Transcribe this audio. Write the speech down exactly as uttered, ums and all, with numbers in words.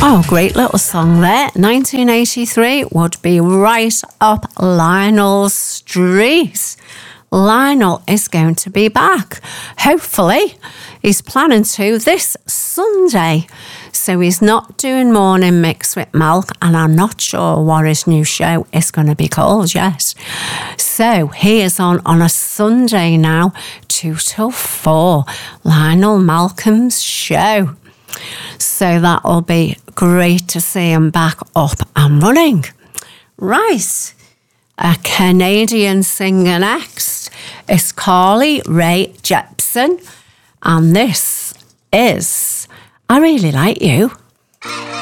Oh, great little song there. nineteen eighty-three would be right up Lionel's street. Lionel is going to be back. Hopefully, he's planning to this Sunday. So he's not doing Morning Mix with Malc, and I'm not sure what his new show is going to be called yet. So he is on on a Sunday now, two till four, Lionel Malcolm's show. So that'll be great to see him back up and running. Right. A Canadian singer next is Carly Rae Jepsen, and this is I Really Like You.